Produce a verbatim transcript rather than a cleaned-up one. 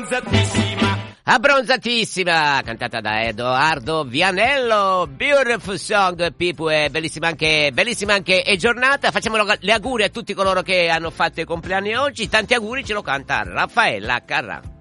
Abbronzatissima, cantata da Edoardo Vianello. Beautiful song, Pipu, è bellissima anche, bellissima anche è giornata. Facciamo le auguri a tutti coloro che hanno fatto i compleanni oggi. Tanti auguri ce lo canta Raffaella Carrà.